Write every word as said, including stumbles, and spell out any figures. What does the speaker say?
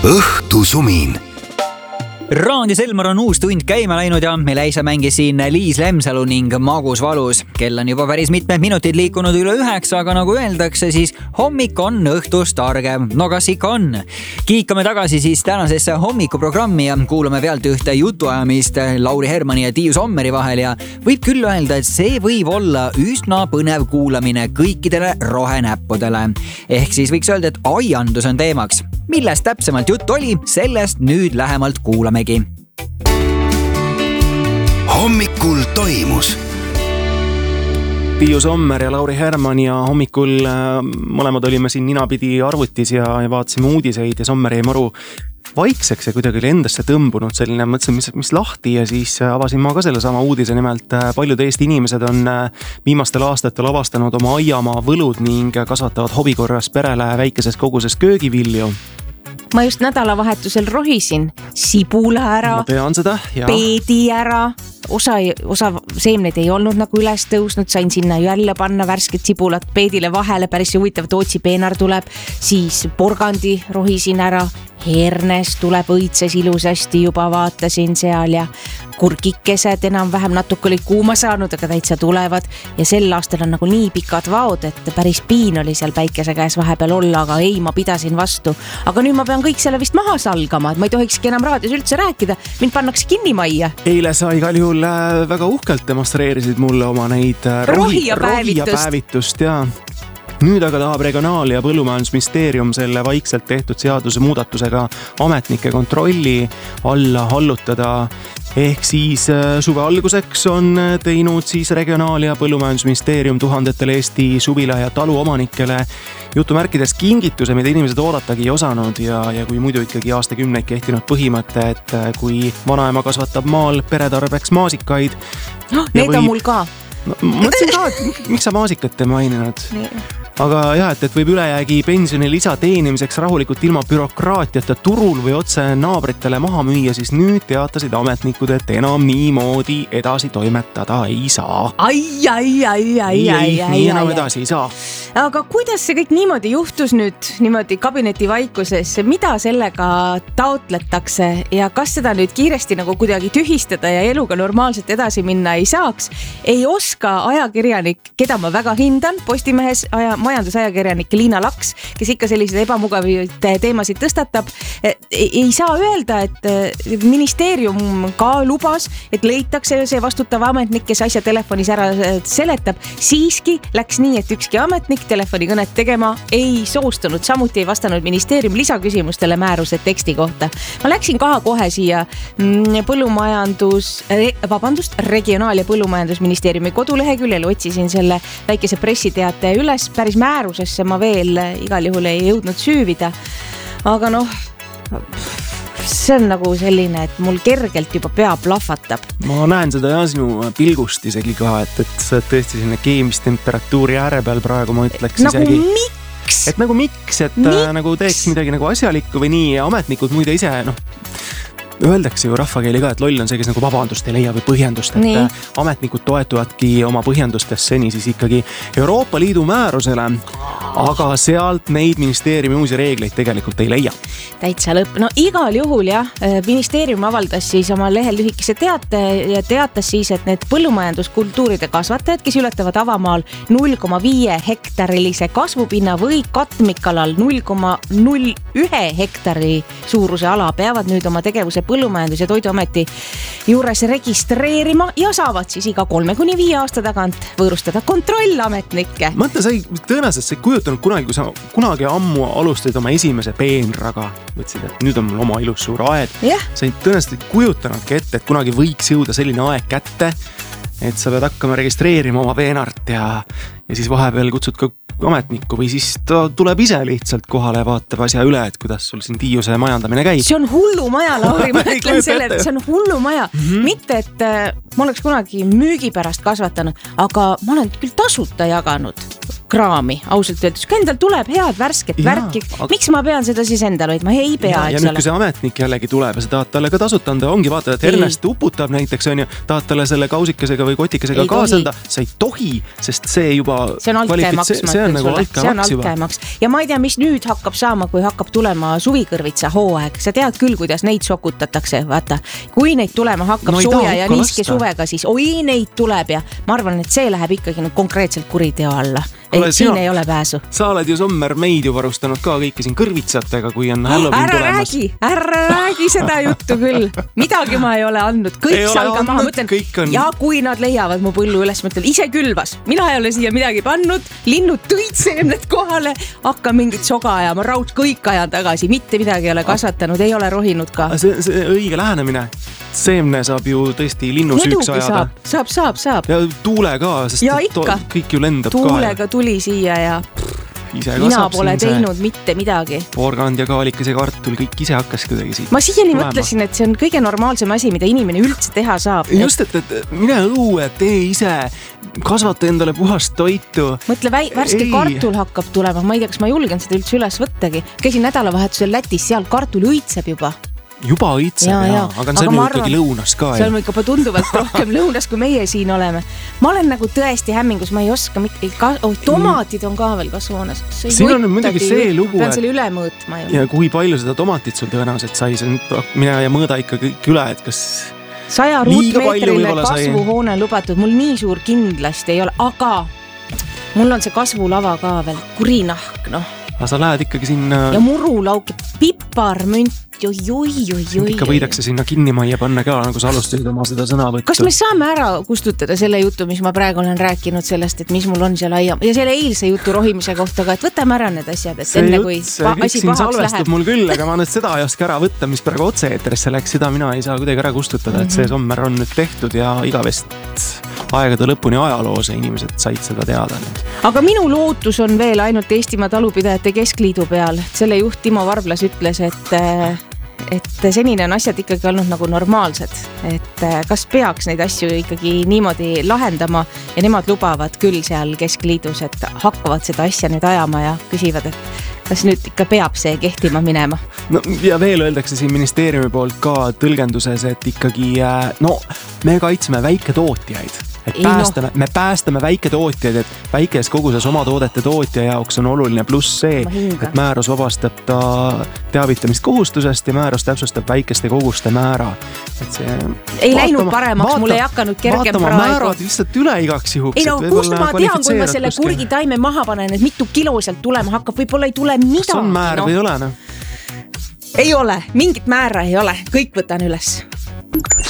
õhtusumin. Raadio Selmar on uus tund käima läinud ja meil äisa mängis siin Liis Lemsalu ning Magus Valus. Kell on juba päris mitmed minutid liikunud üle üheksa, aga nagu öeldakse, siis hommik on õhtust targem. No kas ikka on? Kiikame tagasi siis tänasesse hommikuprogrammi ja kuulame pealt ühte jutuajamist Lauri Hermani ja Tiiu Sommeri vahel ja võib küll öelda, et see võib olla üsna põnev kuulamine kõikidele rohenäppudele. Ehk siis võiks öelda, et aiandus on teemaks. Millest täpsemalt juttu oli, sellest nüüd lähemalt kuulamegi. Hommikul toimus. Tiiu Sommer ja Lauri Herman ja hommikul mõlemad olime siin ninapidi arvutis ja vaatasime uudiseid ja Sommer jäi maru vaikseks ja kuidagi oli endasse tõmbunud selline, mõtlesin, mis, mis lahti ja siis avasin ma ka selle sama uudise, nimelt paljud Eesti inimesed on viimastel aastatel avastanud oma aiamaa võlud ning kasvatavad hobikorras perele väikeses koguses köögivilju. Ma just nädalavahetusel rohisin sibula ära, ma tean seda, ja. peedi ära, osa, osa seemneid ei olnud nagu üles tõusnud, sain sinna jälle panna värsket sibulat peedile vahele, päris huvitav, Tootsi peenar tuleb, siis porgandi rohisin ära, hernes tuleb õitses ilusasti, juba vaatasin seal ja kurgikesed enam-vähem natuke olid kuuma saanud, aga täitsa tulevad ja sel aastal on nagu nii pikad vaod, et päris piin oli seal päikese käes vahepeal olla, aga ei, ma pidasin vastu. Aga nüüd ma pean kõik selle vist maha salgama, et ma ei tohikski enam raadios üldse rääkida, mind pannakse kinni majja. Eile sa igal juhul väga uhkelt demonstreerisid mulle oma neid rohi, rohi ja päevitust. päevitust ja nüüd aga tahab Regionaal- ja Põllumajandusministeerium selle vaikselt tehtud seaduse muudatusega ametnike kontrolli alla hallutada. Ehk siis suve alguseks on teinud siis Regionaal- ja Põllumajandusministeerium tuhandetele Eesti suvila ja taluomanikele jutumärkides kingituse, mida inimesed oodatagi ei osanud ja, ja kui muidu ikkagi aastakümneid kehtinud põhimõte, et kui vanaema kasvatab maal peretarbeks maasikaid. Oh, need võib... on mul ka. No, mõtlesin ka, et miks sa maasikat ei maininud? Aga jah, et, et võib ülejäägi pensioni lisa teenimiseks rahulikult ilma bürokraatiata turul või otse naabritele maha müüa, siis nüüd teatasid ametnikud, et enam niimoodi edasi toimetada ei saa. Ai, ai, ai, ai, ai, ai, nii enam edasi ei saa. Aga kuidas see kõik niimoodi juhtus nüüd niimoodi kabineti vaikuses? Mida sellega taotletakse ja kas seda nüüd kiiresti nagu kuidagi tühistada ja eluga normaalselt edasi minna ei saaks? Ei oska ajakirjanik, keda ma väga hindan, Postimehes aja majandusajakirjanik Liina Laks, kes ikka selliseid ebamugavaid teemasid tõstatab, ei saa öelda, et ministeerium ka lubas, et leitakse see vastutav ametnik, kes asja telefonis ära seletab. Siiski läks nii, et ükski ametnik telefonikõnet tegema ei soostunud. Samuti ei vastanud ministeerium lisaküsimustele määruse teksti kohta. Ma läksin kaha kohe siia põllumajandus, vabandust, Regionaal- ja Põllumajandusministeeriumi koduleheküljel, otsisin selle väikese pressiteate üles, päris määrusesse ma veel igal juhul ei jõudnud süüvida, aga noh, see on nagu selline, et mul kergelt juba pea plahvatab. Ma näen seda ja sinu pilgust isegi ka, et, et sa tõesti selline keemistemperatuuri ääre peal praegu ma ütleks nagu isegi. Miks? Et nagu miks, et miks? Nagu teeks midagi nagu asjalikku või nii ja ametnikud muide ise, noh, öeldakse ju rahvakeeli ka, et loll on see, kes nagu vabandust ei leia või põhjendust, et nii. Ametnikud toetuvadki oma põhjendustes seni siis ikkagi Euroopa Liidu määrusele, aga sealt neid ministeeriumi uusi reegleid tegelikult ei leia. Täitsa lõpp. No igal juhul jah, ministeerium avaldas siis oma lehel lühikese teate ja teatas siis, et need põllumajanduskultuuride kasvatajad, kes ületavad avamaal null koma viis hektarilise kasvupinna või katmikalal null koma null üks hektari suuruse ala, peavad nüüd oma tegevuse Põllumajandus- ja Toiduameti juures registreerima ja saavad siis iga kolme kuni viie aasta tagant võõrustada kontrollametnikke. Mõtle, sa ei, tõenäoliselt sa ei kujutanud kunagi, kui sa kunagi ammu alustasid oma esimese peenraga, mõtlesid, et nüüd on mul oma ilus suur aed. Yeah. Sa ei tõenäoliselt ei kujutanudki ette, et kunagi võiks jõuda selline aeg kätte, et sa pead hakkama registreerima oma peenart ja, ja siis vahepeal kutsud ka ametnikku või siis ta tuleb ise lihtsalt kohale ja vaatab asja üle, et kuidas sul siin Tiiuse majandamine käib. See on hullu maja, Lauri, ma ütlen selle, et see on hullu maja. Mm-hmm. Mitte, et äh, ma oleks kunagi müügi pärast kasvatanud, aga ma olen küll tasuta jaganud kraami, ausalt öeldes, kui endal tuleb head värsket ja, värki, aga... miks ma pean seda siis endal hoidma, ei pea, ja, ja nüüd, kui see ametnik jällegi tuleb ja sa tahad talle ka tasuta anda, ongi vaata, et Ernest uputab näiteks, on ju, tahad talle selle kausikesega või kotikesega kaasanda, sa ei tohi, sest see juba see on altkäemaks, see, see on nagu altkäemaks ja ma ei tea, mis nüüd hakkab saama, kui hakkab tulema suvikõrvitsa hooaeg, sa tead küll, kuidas neid sokutatakse, vaata, kui neid tulema hakkab no, sooja ja niiske suvega, siis oi, neid tuleb ja ma arvan, et see läheb ikkagi konkreetselt kuriteo alla. Ei, siin sina, ei ole pääsu. Sa oled ju Sommer meid ju varustanud ka kõiki siin kõrvitsatega, kui on Halloween ära tulemas. Räägi, ära räägi seda juttu küll. Midagi ma ei ole andnud. Kõik ei salga maha. Mõtlen, on... ja kui nad leiavad mu põllu üles, mõtlen, ise külvas. Mina ei ole siia midagi pannud. Linnud tõid seemned kohale. Hakka mingit soga ajama. Raud kõik ajan tagasi. Mitte midagi ei ole kasvatanud. Ei ole rohinud ka. See, see õige lähenemine. Seemne saab ju tõesti linnusüüks ajada. Saab, saab, saab. Ja tuule ka, sest ja ikka. Kõik ju lendab Tuulega ka. Tuli siia ja ise mina pole teinud see... mitte midagi. Porgand ja kaalikas ja kartul, kõik ise hakkas kuidagi siit. Ma siiani mõtlesin, et see on kõige normaalsem asi, mida inimene üldse teha saab. Just, et, et mine õue, tee ise, kasvata endale puhast toitu. Mõtle, väi, värske ei. Kartul hakkab tulema, ma ei tea, kas ma julgen seda üldse üles võttagi. Käisin nädalavahetusel Lätis, seal kartul õitseb juba. Juba õitseb, ja, ja. aga see on ju ikkagi lõunas ka. See on ikka tunduvalt rohkem lõunas, kui meie siin oleme. Ma olen nagu tõesti hämmingus, ma ei oska mitte... Ka... Oh, tomatid on ka veel kasvuhoones. Siin on muidugi see lugu, pean selle üle mõõtma. Ju. Ja kui palju seda tomatit sul tõenäoliselt sai, see mine ja mõõda ikka kõik üle, et kas... Saja ruutmeetrile kasvuhoone lubatud, mul nii suur kindlasti ei ole, aga mul on see kasvulava ka veel, kurinahk, noh. Aga sa lähed ikkagi sinna... Ja murulauk, piparmünt, joi, joi, joi, joi. Ikka võidakse sinna kinnimajja panna ka, nagu sa alustasid oma seda sõnavõttu. Kas me saame ära kustutada selle jutu, mis ma praegu olen rääkinud sellest, et mis mul on seal aia... Ja selle eilse jutu rohimise kohta ka, et võtame ära need asjad, et see enne kui pa- asi pahaks läheb. Mul küll, aga ma nüüd seda ei oska ära võtta, mis praegu otse-eetrisse läks, seda mina ei saa kuidagi ära kustutada, et see Sommer on nüüd tehtud ja igavest aegade lõpuni ajaloose inimesed said seda teada. Aga minu lootus on veel ainult Eestimaa talupidajate keskliidu peal. Selle juht Timo Varblas ütles, et, et senine on asjad ikkagi olnud nagu normaalsed. Et kas peaks neid asju ikkagi niimoodi lahendama ja nemad lubavad küll seal keskliidus, et hakkavad seda asja nüüd ajama ja küsivad, et kas nüüd ikka peab see kehtima minema. No, ja veel öeldakse siin ministeeriumi poolt ka tõlgenduses, et ikkagi no, me kaitseme väiketootjaid. Et päästame, no. Me päästame väiketootjaid, et väikes koguses oma toodete tootja jaoks on oluline pluss see, et määrus vabastab ta teavitamist kohustusest ja määrus täpsustab väikeste koguste määra. Et see ei vaatama, läinud paremaks, vaata, mul ei hakanud kergem praegu. Vaatama määrad lihtsalt üle igaks juhuks. Ei no, kus ma tean, kui ma selle kurgitaime maha panen, et mitu kilo sealt tulema hakkab, võib-olla ei tule midagi. Kas on määr no. või ei ole? No? Ei ole, mingit määra ei ole, kõik võtan üles.